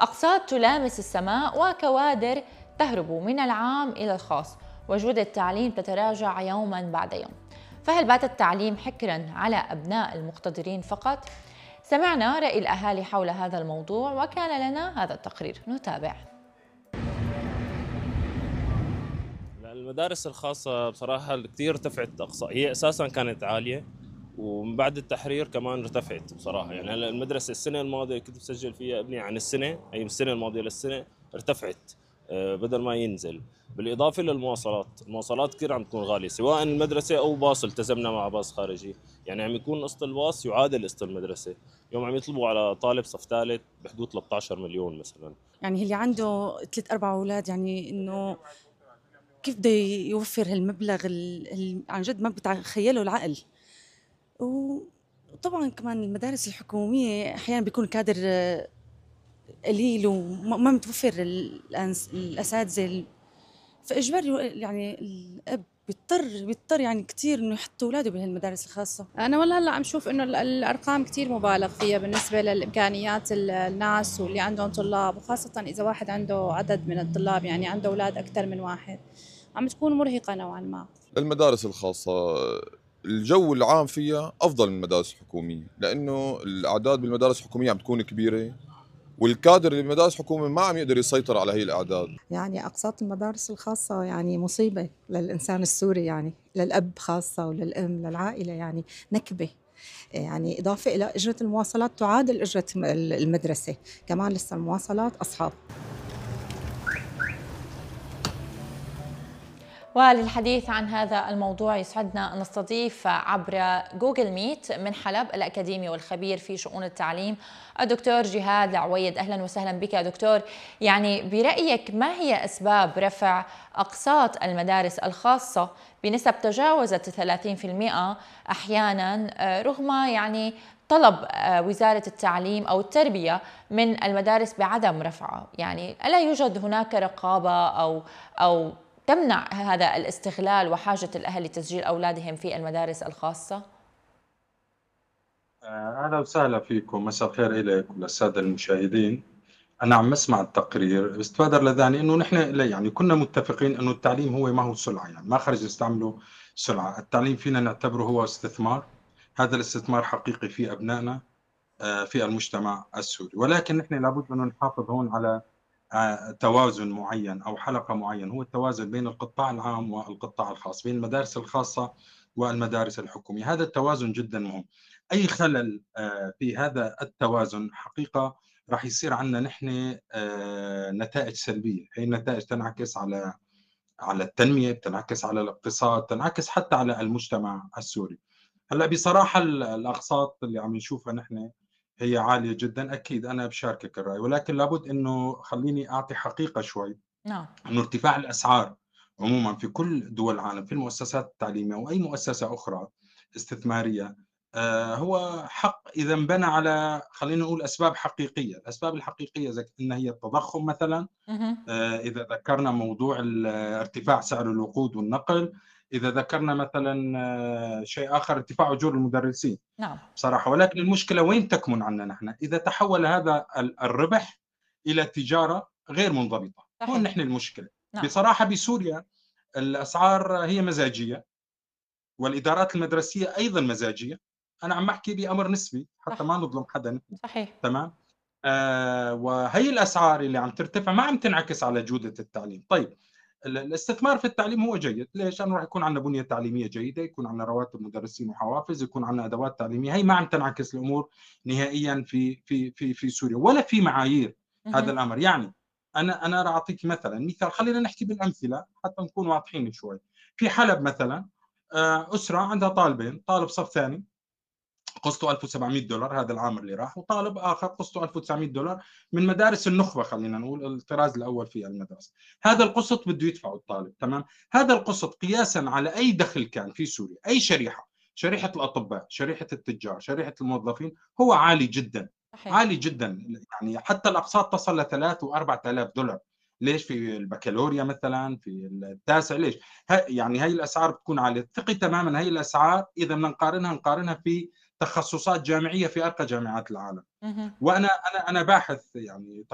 أقساط تلامس السماء وكوادر تهرب من العام إلى الخاص، وجودة التعليم تتراجع يوما بعد يوم. فهل بات التعليم حكرا على أبناء المقتدرين فقط؟ سمعنا رأي الأهالي حول هذا الموضوع وكان لنا هذا التقرير، نتابع. المدارس الخاصة بصراحة كثير ارتفعت أقصى، هي أساسا كانت عالية ومن بعد التحرير كمان ارتفعت بصراحة. يعني هلا المدرسة السنة الماضية كنت بسجل فيها ابني عن السنة، أي من السنة الماضية للسنة ارتفعت، بدل ما ينزل. بالإضافة للمواصلات، المواصلات كثير عم تكون غالية، سواء المدرسة أو باص التزمنا مع باص خارجي. يعني عم يكون قسط الباص يعادل قسط المدرسة. اليوم عم يطلبوا على طالب صف ثالث بحدود 13 مليون مثلا. يعني اللي عنده 3 4 أولاد، يعني إنه كيف بده يوفّر هالمبلغ عن جد ما بيتخيّله العقل. وطبعًا كمان المدارس الحكومية أحيانًا بيكون كادر قليل وما متوفّر الأساتذة فإجباري يعني الأب بيضطر يعني كتير إنه يحط أولاده بهالمدارس الخاصة. أنا والله هلا عم شوف إنه الأرقام كتير مبالغ فيها بالنسبة للإمكانيات الناس واللي عندهم طلاب، وخاصة إذا واحد عنده عدد من الطلاب، يعني عنده أولاد أكثر من واحد، عم تكون مرهقة نوعا ما. المدارس الخاصة الجو العام فيها أفضل من المدارس الحكومية، لأنه الأعداد بالمدارس الحكومية عم تكون كبيرة، والكادر اللي بالمدارس الحكومية ما عم يقدر يسيطر على هي الأعداد. يعني أقساط المدارس الخاصة يعني مصيبة للإنسان السوري، يعني للأب خاصة وللأم للعائلة، يعني نكبة. يعني إضافة إلى أجرة المواصلات تعادل أجرة المدرسة، كمان لسه المواصلات أصعب. وللحديث عن هذا الموضوع يسعدنا أن نستضيف عبر جوجل ميت من حلب الأكاديمي والخبير في شؤون التعليم الدكتور جهاد العويد. أهلا وسهلا بك يا دكتور. يعني برأيك ما هي أسباب رفع أقساط المدارس الخاصة بنسب تجاوزت 30% أحيانا، رغم يعني طلب وزارة التعليم أو التربية من المدارس بعدم رفعها؟ يعني ألا يوجد هناك رقابة أو تمنع هذا الاستغلال وحاجة الأهل لتسجيل أولادهم في المدارس الخاصة؟ أهلا وسهلا فيكم، مساء الخير إليك وللسادة المشاهدين. أنا عم أسمع التقرير، بستبادر لذهني إنه نحن يعني كنا متفقين إنه التعليم هو ما هو سلعة، يعني ما خرج نستعمله سلعة. التعليم فينا نعتبره هو استثمار، هذا الاستثمار حقيقي في أبنائنا، في المجتمع السوري، ولكن نحن لابد أن نحافظ هون على توازن معين أو حلقة معين، هو التوازن بين القطاع العام والقطاع الخاص، بين المدارس الخاصة والمدارس الحكومية. هذا التوازن جدا مهم. أي خلل في هذا التوازن حقيقة راح يصير عندنا نحن نتائج سلبية. هي النتائج تنعكس على التنمية، بتنعكس على الاقتصاد، تنعكس حتى على المجتمع السوري. هلا بصراحة الأقساط اللي عم نشوفها نحن هي عالية جدًا، أكيد أنا باشاركك الرأي، ولكن لابد إنه خلّيني أعطي حقيقة شوي، نعم. إنه ارتفاع الأسعار عمومًا في كل دول العالم في المؤسسات التعليمية وأي مؤسسة أخرى استثمارية، هو حق إذا انبنى على، خلّينا نقول، أسباب حقيقية. الأسباب الحقيقية إذا كنا هي التضخم مثلًا، مهم. إذا ذكرنا موضوع ارتفاع سعر الوقود والنقل، إذا ذكرنا مثلًا شيء آخر ارتفاع أجور المدرسين نعم. بصراحة. ولكن المشكلة وين تكمن عندنا نحن؟ إذا تحول هذا الربح إلى تجارة غير منضبطة، هون صحيح. نحن المشكلة. نعم. بصراحة بسوريا الأسعار هي مزاجية، والإدارات المدرسية أيضًا مزاجية. أنا عم أحكي بأمر نسبي حتى ما صح. نظلم حدا نحن، صحيح. تمام؟ وهي الأسعار اللي عم ترتفع ما عم تنعكس على جودة التعليم. طيب، الاستثمار في التعليم هو جيد، ليش؟ لأنه راح يكون عندنا بنية تعليمية جيدة، يكون عندنا رواتب مدرسين وحوافز، يكون عندنا أدوات تعليمية. هي ما عم تنعكس الأمور نهائيًا في سوريا ولا في معايير هذا مهم. الأمر. يعني أنا راح أعطيك مثال، خلينا نحكي بالأمثلة حتى نكون واضحين شوي. في حلب مثلًا، أسرة عندها طالبين، طالب صف ثاني قسطه $1700 هذا العام اللي راح، وطالب آخر قسطه $1900 من مدارس النخبة، خلّينا نقول الطراز الأول في المدرسة. هذا نعم. القسط بده يدفعه الطالب، تمام؟ هذا القسط قياسًا على أي دخل كان في سوريا، أي شريحة، شريحة الأطباء، شريحة التجار، شريحة الموظفين، هو عالي جدًا، صحيح. عالي جدًا. يعني حتى الأقساط تصل ل3 و4000$. ليش؟ في البكالوريا مثلًا، في التاسع، ليش؟ يعني هي الأسعار بتكون عالية. ثقي تمامًا هي الأسعار إذا بدنا نقارنها في تخصصات جامعية في أرقى جامعات العالم. مهم. وأنا باحث يعني